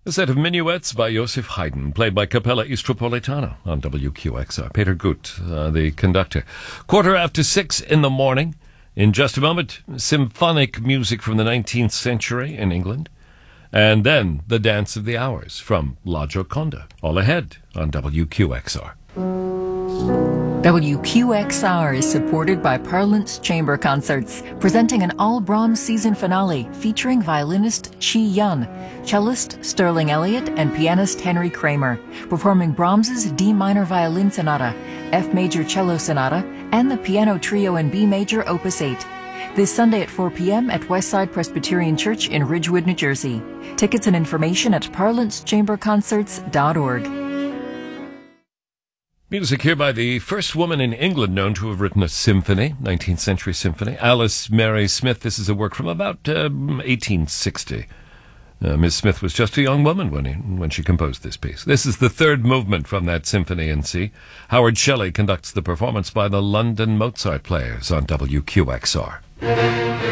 A set of minuets by Joseph Haydn, played by Capella Istropolitana on WQXR. Peter Gut, the conductor. 6:15 in the morning. In just a moment, symphonic music from the 19th century in England. And then the Dance of the Hours from La Gioconda. All ahead on WQXR. WQXR is supported by Parlance Chamber Concerts, presenting an all-Brahms season finale featuring violinist Chi Yun, cellist Sterling Elliott, and pianist Henry Kramer, performing Brahms's D minor violin sonata, F major cello sonata, and the piano trio in B major opus 8. This Sunday at 4 p.m. at Westside Presbyterian Church in Ridgewood, New Jersey. Tickets and information at parlancechamberconcerts.org. Music here by the first woman in England known to have written a symphony, 19th century symphony, Alice Mary Smith. This is a work from about 1860. Miss Smith was just a young woman when she composed this piece. This is the third movement from that symphony in C. Howard Shelley conducts the performance by the London Mozart Players on WQXR.